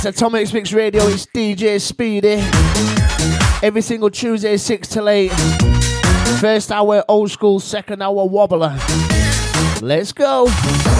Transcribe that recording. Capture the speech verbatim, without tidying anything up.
Atomic Mix Radio, it's D J Speedy. Every single Tuesday, six till eight. First hour, old school, second hour, wobbler. Let's go.